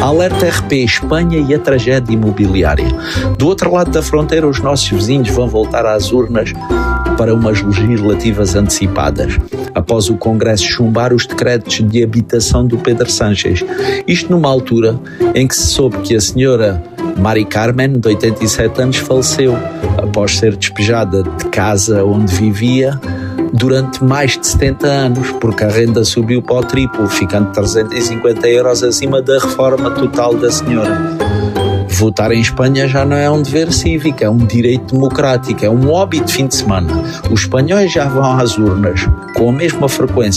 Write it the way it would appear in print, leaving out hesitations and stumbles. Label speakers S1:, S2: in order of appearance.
S1: Alerta RP, Espanha e a tragédia imobiliária. Do outro lado da fronteira, os nossos vizinhos vão voltar às urnas para umas legislativas antecipadas, após o Congresso chumbar os decretos de habitação do Pedro Sánchez. Isto numa altura em que se soube que a senhora Mari Carmen, de 87 anos, faleceu após ser despejada de casa onde vivia durante mais de 70 anos, porque a renda subiu para o triplo, ficando 350 euros acima da reforma total da senhora. Votar em Espanha já não é um dever cívico, é um direito democrático, é um hobby de fim de semana. Os espanhóis já vão às urnas com a mesma frequência